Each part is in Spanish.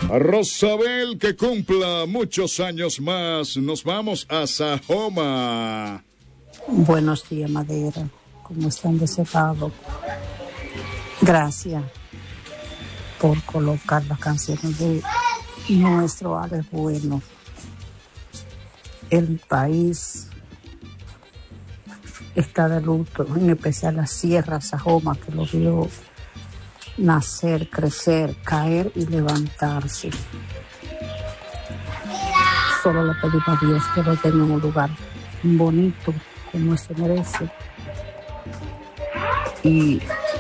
A Rosabel, que cumpla muchos años más. Nos vamos a Sajoma. Buenos días, Madera. ¿Cómo están de ese lado? Gracias por colocar las canciones de nuestro Alex Bueno. El país está de luto, en especial la Sierra Sajoma, que lo vio nacer, crecer, caer y levantarse. Solo le pedimos a Dios que lo tenga en un lugar bonito como se merece. Y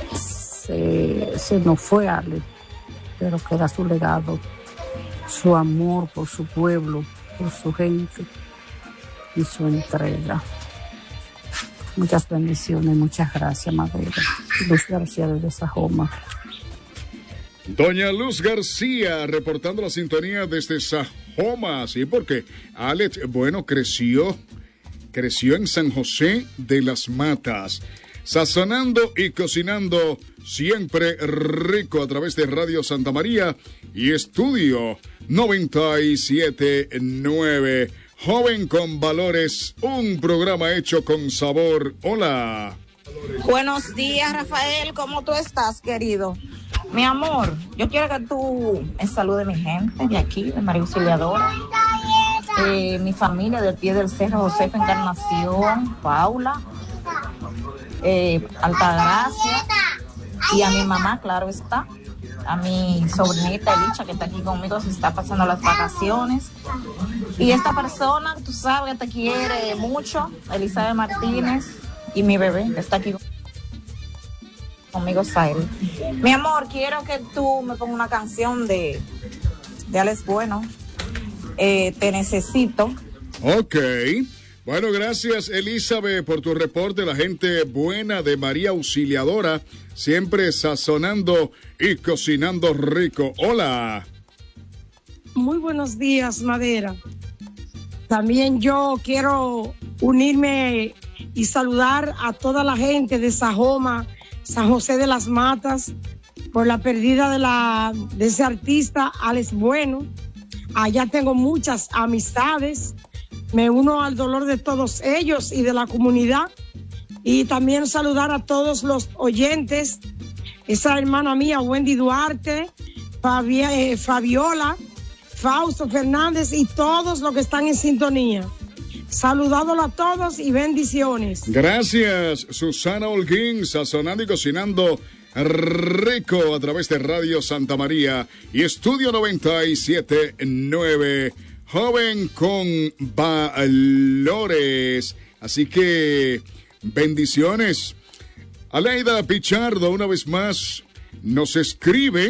se nos fue Ale, pero queda su legado, su amor por su pueblo, por su gente y su entrega. Muchas bendiciones, muchas gracias, Madera. Luz García desde Sajoma. Doña Luz García, reportando la sintonía desde Sajoma. Sí, porque Alex Bueno creció en San José de las Matas, sazonando y cocinando siempre rico a través de Radio Santa María y Estudio 97.9. Joven con valores, un programa hecho con sabor. Hola. Buenos días, Rafael. ¿Cómo tú estás, querido? Mi amor, yo quiero que tú saludes a mi gente de aquí, de María Auxiliadora, mi familia del pie del cerro, Josefa Encarnación, Paula, Altagracia, y a mi mamá, claro está, a mi sobrinita Elicha, que está aquí conmigo, se está pasando las vacaciones, y esta persona, tú sabes, que te quiere mucho, Elizabeth Martínez, y mi bebé, que está aquí conmigo, Sael. Mi amor, quiero que tú me pongas una canción de Alex Bueno, Te Necesito. Ok. Bueno, gracias, Elizabeth, por tu reporte. La gente buena de María Auxiliadora, siempre sazonando y cocinando rico. Hola. Muy buenos días, Madera. También yo quiero unirme y saludar a toda la gente de Sajoma, San José de las Matas, por la pérdida de ese artista, Alex Bueno. Allá tengo muchas amistades. Me uno al dolor de todos ellos y de la comunidad. Y también saludar a todos los oyentes, esa hermana mía, Wendy Duarte, Fabiola, Fausto Fernández y todos los que están en sintonía. Saludándolo a todos y bendiciones. Gracias, Susana Holguín, sazonando y cocinando rico a través de Radio Santa María y Estudio 97.9. Joven con valores. Así que bendiciones. Aleida Pichardo una vez más nos escribe